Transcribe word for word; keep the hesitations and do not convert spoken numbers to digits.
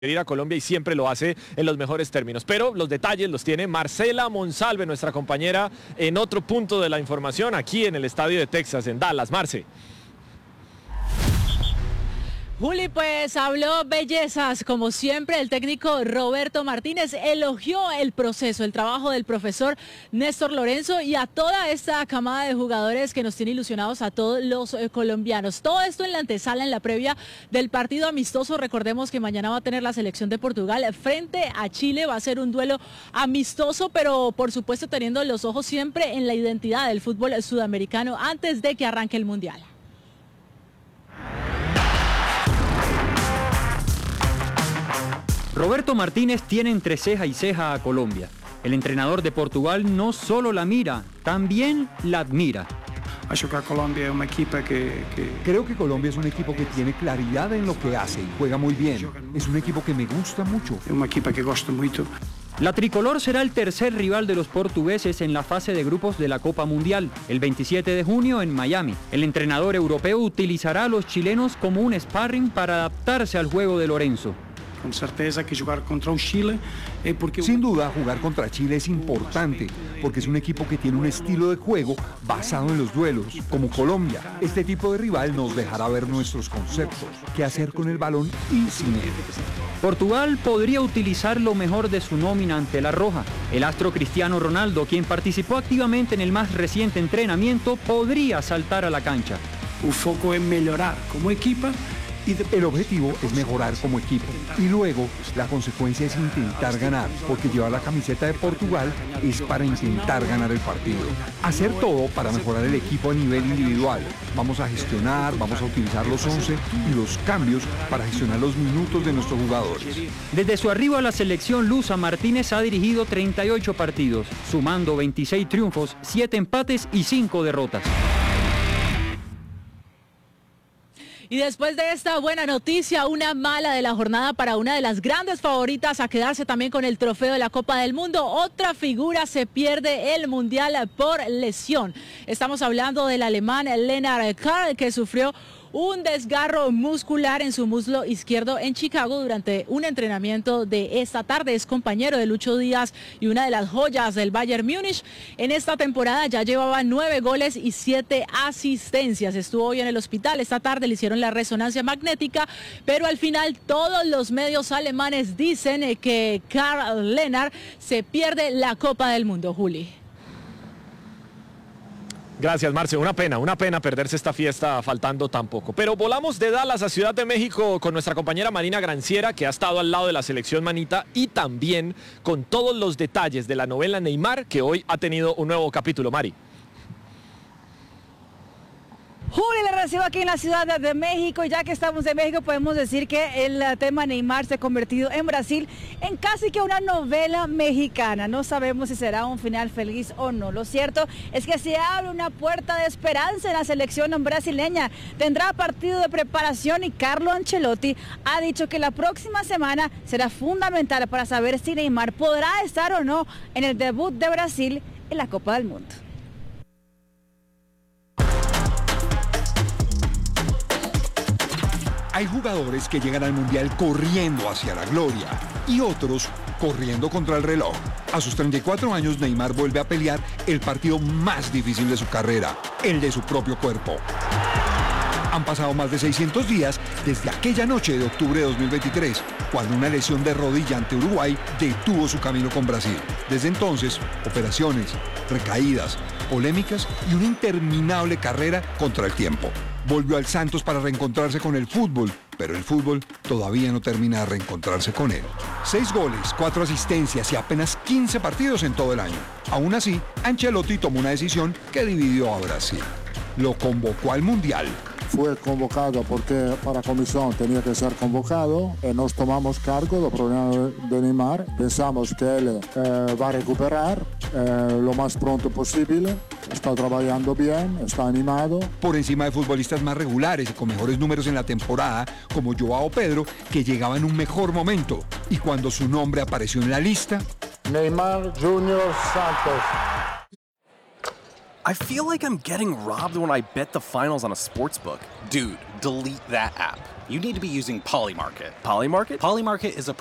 ir a Colombia y siempre lo hace en los mejores términos. Pero los detalles los tiene Marcela Monsalve, nuestra compañera, en otro punto de la información, aquí en el estadio de Texas, en Dallas. Marce. Juli, pues habló bellezas, como siempre. El técnico Roberto Martínez elogió el proceso, el trabajo del profesor Néstor Lorenzo y a toda esta camada de jugadores que nos tiene ilusionados a todos los eh, colombianos. Todo esto en la antesala, en la previa del partido amistoso. Recordemos que mañana va a tener la selección de Portugal frente a Chile. Va a ser un duelo amistoso, pero por supuesto teniendo los ojos siempre en la identidad del fútbol sudamericano antes de que arranque el Mundial. Roberto Martínez tiene entre ceja y ceja a Colombia. El entrenador de Portugal no solo la mira, también la admira. Creo que Colombia es un equipo que tiene claridad en lo que hace y juega muy bien. Es un equipo que me gusta mucho. La tricolor será el tercer rival de los portugueses en la fase de grupos de la Copa Mundial, el veintisiete de junio en Miami. El entrenador europeo utilizará a los chilenos como un sparring para adaptarse al juego de Lorenzo. Con certeza que jugar contra Chile es porque... Sin duda, jugar contra Chile es importante, porque es un equipo que tiene un estilo de juego basado en los duelos, como Colombia. Este tipo de rival nos dejará ver nuestros conceptos, qué hacer con el balón y sin él. Portugal podría utilizar lo mejor de su nómina ante la Roja. El astro Cristiano Ronaldo, quien participó activamente en el más reciente entrenamiento, podría saltar a la cancha. El foco es mejorar como equipo. El objetivo es mejorar como equipo y luego la consecuencia es intentar ganar, porque llevar la camiseta de Portugal es para intentar ganar el partido. Hacer todo para mejorar el equipo a nivel individual. Vamos a gestionar, vamos a utilizar los once y los cambios para gestionar los minutos de nuestros jugadores. Desde su arribo a la selección lusa, Martínez ha dirigido treinta y ocho partidos, sumando veintiséis triunfos, siete empates y cinco derrotas. Y después de esta buena noticia, una mala de la jornada para una de las grandes favoritas a quedarse también con el trofeo de la Copa del Mundo. Otra figura se pierde el Mundial por lesión. Estamos hablando del alemán Lennart Karl, que sufrió un desgarro muscular en su muslo izquierdo en Chicago durante un entrenamiento de esta tarde. Es compañero de Lucho Díaz y una de las joyas del Bayern Múnich. En esta temporada ya llevaba nueve goles y siete asistencias. Estuvo hoy en el hospital. Esta tarde le hicieron la resonancia magnética, pero al final todos los medios alemanes dicen que Karl Lennart se pierde la Copa del Mundo, Juli. Gracias, Marce. Una pena, una pena perderse esta fiesta faltando tan poco. Pero volamos de Dallas a Ciudad de México con nuestra compañera Marina Granciera, que ha estado al lado de la selección manita, y también con todos los detalles de la novela Neymar, que hoy ha tenido un nuevo capítulo. Mari. Juli, le recibo aquí en la Ciudad de México. Ya que estamos en México, podemos decir que el tema Neymar se ha convertido en Brasil en casi que una novela mexicana. No sabemos si será un final feliz o no. Lo cierto es que se abre una puerta de esperanza en la selección brasileña. Tendrá partido de preparación y Carlo Ancelotti ha dicho que la próxima semana será fundamental para saber si Neymar podrá estar o no en el debut de Brasil en la Copa del Mundo. Hay jugadores que llegan al Mundial corriendo hacia la gloria y otros corriendo contra el reloj. A sus treinta y cuatro años, Neymar vuelve a pelear el partido más difícil de su carrera, el de su propio cuerpo. Han pasado más de seiscientos días desde aquella noche de octubre de dos mil veintitrés, cuando una lesión de rodilla ante Uruguay detuvo su camino con Brasil. Desde entonces, operaciones, recaídas, polémicas y una interminable carrera contra el tiempo. Volvió al Santos para reencontrarse con el fútbol, pero el fútbol todavía no termina de reencontrarse con él. Seis goles, cuatro asistencias y apenas quince partidos en todo el año. Aún así, Ancelotti tomó una decisión que dividió a Brasil. Lo convocó al Mundial. Fue convocado porque para comisión tenía que ser convocado. Eh, nos tomamos cargo del problema de Neymar. Pensamos que él eh, va a recuperar eh, lo más pronto posible. Está trabajando bien, está animado. Por encima de futbolistas más regulares y con mejores números en la temporada, como Joao Pedro, que llegaba en un mejor momento. Y cuando su nombre apareció en la lista... Neymar Junior Santos. I feel like I'm getting robbed when I bet the finals on a sportsbook. Dude, delete that app. You need to be using Polymarket. Polymarket? Polymarket is a